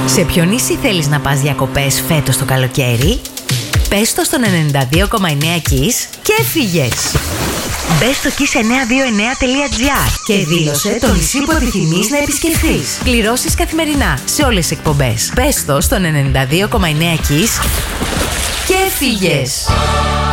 Σε ποιο νησί θέλεις να πας διακοπές φέτος το καλοκαίρι? Πες το στον 92,9 Kiss και φύγες. Μπες στο kiss929.gr και δήλωσε το νησί που επιθυμείς να επισκεφθείς. Πληρώσεις καθημερινά σε όλες τις εκπομπές. Πες το στον 92,9 Kiss και φύγες.